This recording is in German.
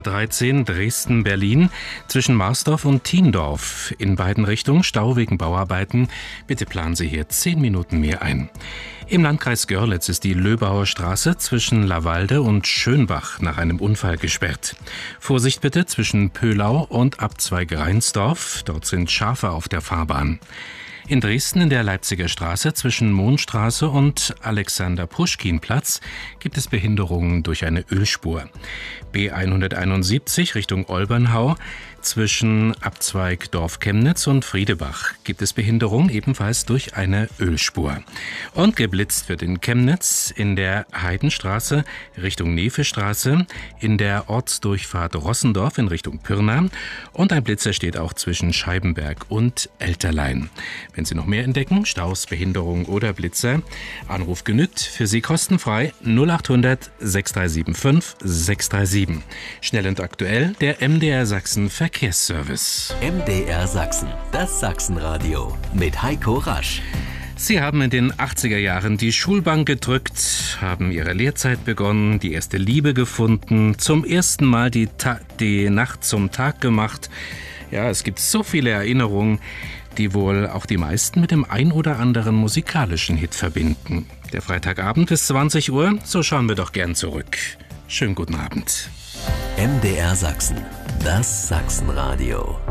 13 Dresden-Berlin zwischen Marsdorf und Thiendorf. In beiden Richtungen Stau wegen Bauarbeiten. Bitte planen Sie hier 10 Minuten mehr ein. Im Landkreis Görlitz ist die Löbauer Straße zwischen Lavallde und Schönbach nach einem Unfall gesperrt. Vorsicht bitte zwischen Pölau und Abzweig Reinsdorf. Dort sind Schafe auf der Fahrbahn. In Dresden in der Leipziger Straße zwischen Mohnstraße und Alexander-Puschkin-Platz gibt es Behinderungen durch eine Ölspur. B171 Richtung Olbernhau zwischen Abzweig Dorf-Chemnitz und Friedebach gibt es Behinderung ebenfalls durch eine Ölspur. Und geblitzt wird in Chemnitz in der Heidenstraße Richtung Nefestraße, in der Ortsdurchfahrt Rossendorf in Richtung Pirna und ein Blitzer steht auch zwischen Scheibenberg und Elterlein. Wenn Sie noch mehr entdecken, Staus, Behinderung oder Blitzer, Anruf genügt, für Sie kostenfrei 0800 6375 637. Schnell und aktuell der MDR Sachsen Verkehrsservice. MDR Sachsen, das Sachsenradio mit Heiko Rasch. Sie haben in den 80er Jahren die Schulbank gedrückt, haben Ihre Lehrzeit begonnen, die erste Liebe gefunden, zum ersten Mal die Nacht zum Tag gemacht. Ja, es gibt so viele Erinnerungen, die wohl auch die meisten mit dem ein oder anderen musikalischen Hit verbinden. Der Freitagabend bis 20 Uhr, so schauen wir doch gern zurück. Schönen guten Abend. MDR Sachsen, das Sachsenradio.